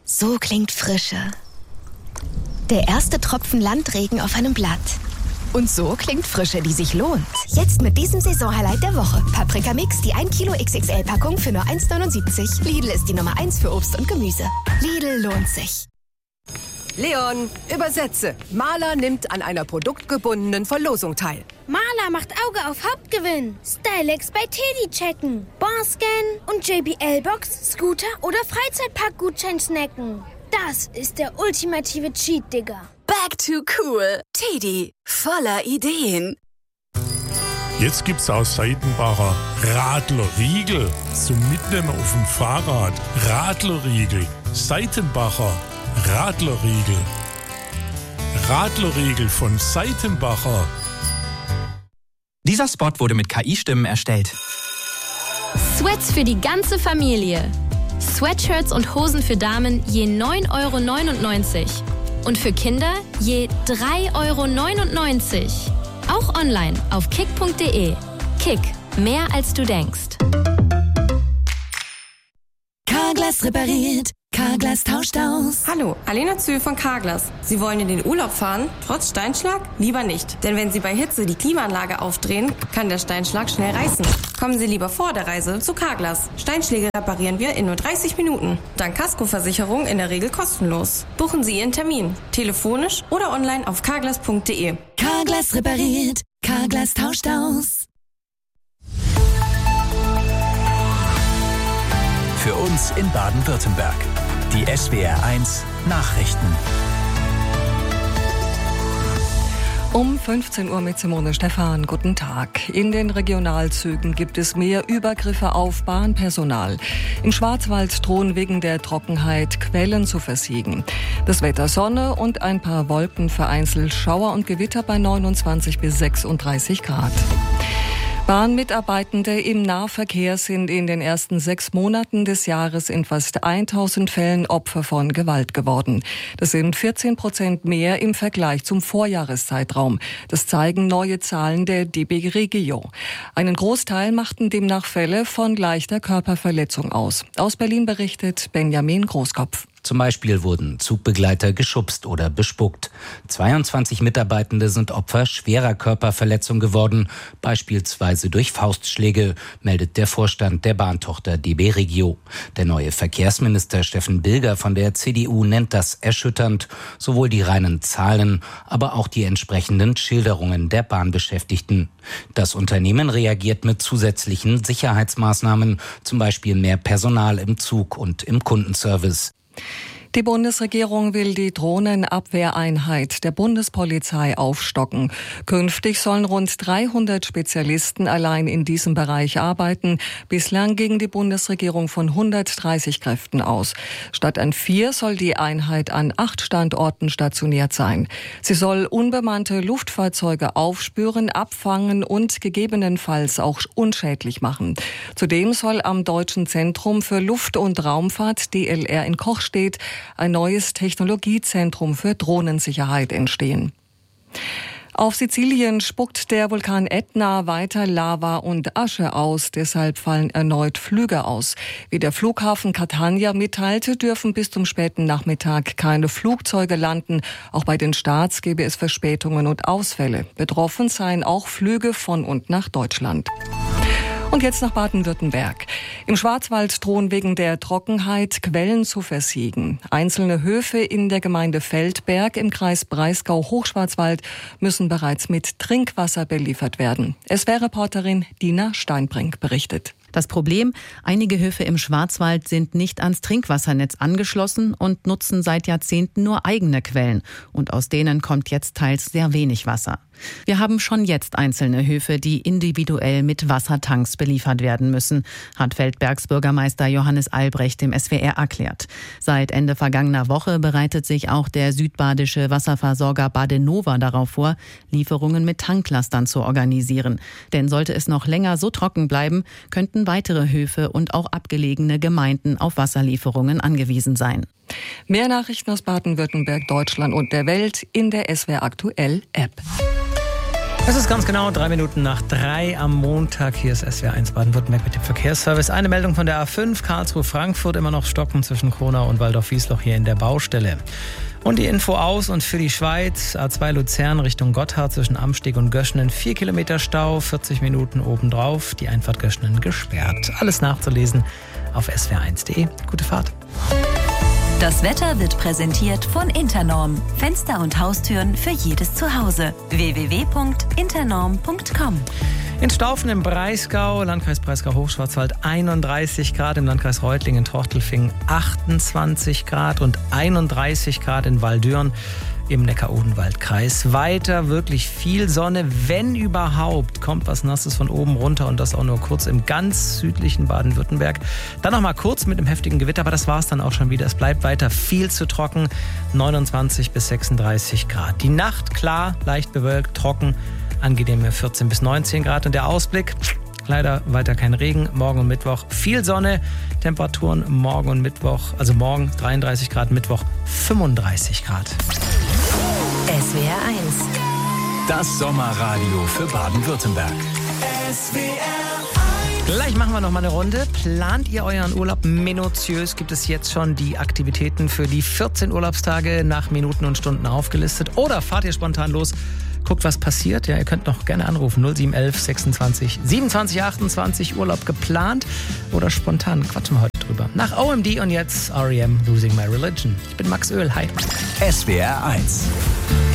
So klingt Frische. Der erste Tropfen Landregen auf einem Blatt. Und so klingt Frische, die sich lohnt. Jetzt mit diesem Saisonhighlight der Woche. Paprika Mix, die 1 Kilo XXL-Packung für nur 1,79. Lidl ist die Nummer 1 für Obst und Gemüse. Lidl lohnt sich. Leon, übersetze. Maler nimmt an einer produktgebundenen Verlosung teil. Maler macht Auge auf Hauptgewinn. Stylex bei Teddy checken. Barscan und JBL-Box, Scooter oder Freizeitpark-Gutschein snacken. Das ist der ultimative Cheat, Digga. Back to cool. Teddy, voller Ideen. Jetzt gibt's aus Seitenbacher Radlerriegel zum Mitnehmen auf dem Fahrrad. Radlerriegel. Seitenbacher Radlerriegel. Radlerriegel von Seitenbacher. Dieser Spot wurde mit KI-Stimmen erstellt. Sweats für die ganze Familie. Sweatshirts und Hosen für Damen je 9,99 € und für Kinder je 3,99 €. Auch online auf kick.de. Kick, mehr als du denkst. Carglass repariert. Carglass tauscht aus. Hallo, Alena Zühl von Carglass. Sie wollen in den Urlaub fahren, trotz Steinschlag? Lieber nicht. Denn wenn Sie bei Hitze die Klimaanlage aufdrehen, kann der Steinschlag schnell reißen. Kommen Sie lieber vor der Reise zu Carglass. Steinschläge reparieren wir in nur 30 Minuten. Dank Kaskoversicherung in der Regel kostenlos. Buchen Sie Ihren Termin. Telefonisch oder online auf carglass.de. Carglass repariert. Carglass tauscht aus. Für uns in Baden-Württemberg. Die SWR1 Nachrichten. Um 15 Uhr mit Simone Stephan. Guten Tag. In den Regionalzügen gibt es mehr Übergriffe auf Bahnpersonal. Im Schwarzwald drohen wegen der Trockenheit Quellen zu versiegen. Das Wetter Sonne und ein paar Wolken, vereinzelt Schauer und Gewitter bei 29 bis 36 Grad. Bahnmitarbeitende im Nahverkehr sind in den ersten 6 Monaten des Jahres in fast 1000 Fällen Opfer von Gewalt geworden. Das sind 14% mehr im Vergleich zum Vorjahreszeitraum. Das zeigen neue Zahlen der DB Regio. Einen Großteil machten demnach Fälle von leichter Körperverletzung aus. Aus Berlin berichtet Benjamin Großkopf. Zum Beispiel wurden Zugbegleiter geschubst oder bespuckt. 22 Mitarbeitende sind Opfer schwerer Körperverletzung geworden, beispielsweise durch Faustschläge, meldet der Vorstand der Bahntochter DB Regio. Der neue Verkehrsminister Steffen Bilger von der CDU nennt das erschütternd. Sowohl die reinen Zahlen, aber auch die entsprechenden Schilderungen der Bahnbeschäftigten. Das Unternehmen reagiert mit zusätzlichen Sicherheitsmaßnahmen, zum Beispiel mehr Personal im Zug und im Kundenservice. Die Bundesregierung will die Drohnenabwehreinheit der Bundespolizei aufstocken. Künftig sollen rund 300 Spezialisten allein in diesem Bereich arbeiten. Bislang ging die Bundesregierung von 130 Kräften aus. Statt an 4 soll die Einheit an 8 Standorten stationiert sein. Sie soll unbemannte Luftfahrzeuge aufspüren, abfangen und gegebenenfalls auch unschädlich machen. Zudem soll am Deutschen Zentrum für Luft- und Raumfahrt DLR in Kochstedt ein neues Technologiezentrum für Drohnensicherheit entstehen. Auf Sizilien spuckt der Vulkan Ätna weiter Lava und Asche aus. Deshalb fallen erneut Flüge aus. Wie der Flughafen Catania mitteilte, dürfen bis zum späten Nachmittag keine Flugzeuge landen. Auch bei den Starts gebe es Verspätungen und Ausfälle. Betroffen seien auch Flüge von und nach Deutschland. Und jetzt nach Baden-Württemberg. Im Schwarzwald drohen wegen der Trockenheit Quellen zu versiegen. Einzelne Höfe in der Gemeinde Feldberg im Kreis Breisgau-Hochschwarzwald müssen bereits mit Trinkwasser beliefert werden. SWR-Reporterin Dina Steinbrink berichtet. Das Problem: Einige Höfe im Schwarzwald sind nicht ans Trinkwassernetz angeschlossen und nutzen seit Jahrzehnten nur eigene Quellen. Und aus denen kommt jetzt teils sehr wenig Wasser. Wir haben schon jetzt einzelne Höfe, die individuell mit Wassertanks beliefert werden müssen, hat Feldbergs Bürgermeister Johannes Albrecht dem SWR erklärt. Seit Ende vergangener Woche bereitet sich auch der südbadische Wasserversorger Badenova darauf vor, Lieferungen mit Tanklastern zu organisieren. Denn sollte es noch länger so trocken bleiben, könnten weitere Höfe und auch abgelegene Gemeinden auf Wasserlieferungen angewiesen sein. Mehr Nachrichten aus Baden-Württemberg, Deutschland und der Welt in der SWR Aktuell App. Es ist ganz genau 3 Minuten nach 3 am Montag. Hier ist SWR1 Baden-Württemberg mit dem Verkehrsservice. Eine Meldung von der A5 Karlsruhe-Frankfurt, immer noch stocken zwischen Kronau und Waldorf-Wiesloch hier in der Baustelle. Und die Info aus und für die Schweiz, A2 Luzern Richtung Gotthard zwischen Amsteg und Göschenen, 4 Kilometer Stau, 40 Minuten obendrauf, die Einfahrt Göschenen gesperrt. Alles nachzulesen auf swr1.de. Gute Fahrt. Das Wetter wird präsentiert von Internorm. Fenster und Haustüren für jedes Zuhause. www.internorm.com. In Staufen im Breisgau, Landkreis Breisgau-Hochschwarzwald 31 Grad, im Landkreis Reutlingen, Tortelfingen 28 Grad und 31 Grad in Waldürn im Neckar-Odenwald-Kreis. Weiter wirklich viel Sonne, wenn überhaupt, kommt was Nasses von oben runter und das auch nur kurz im ganz südlichen Baden-Württemberg. Dann noch mal kurz mit einem heftigen Gewitter, aber das war es dann auch schon wieder. Es bleibt weiter viel zu trocken, 29 bis 36 Grad. Die Nacht klar, leicht bewölkt, trocken, angenehme 14 bis 19 Grad und der Ausblick, leider weiter kein Regen, morgen und Mittwoch viel Sonne, Temperaturen morgen und Mittwoch, also morgen 33 Grad, Mittwoch 35 Grad. SWR 1. Das Sommerradio für Baden-Württemberg. Gleich machen wir noch mal eine Runde. Plant ihr euren Urlaub minutiös? Gibt es jetzt schon die Aktivitäten für die 14 Urlaubstage nach Minuten und Stunden aufgelistet? Oder fahrt ihr spontan los? Guckt, was passiert. Ja, ihr könnt noch gerne anrufen. 0711 26 27 28. Urlaub geplant oder spontan. Quatschen wir heute drüber. Nach OMD und jetzt R.E.M. Losing My Religion. Ich bin Max Oehl. Hi. SWR 1.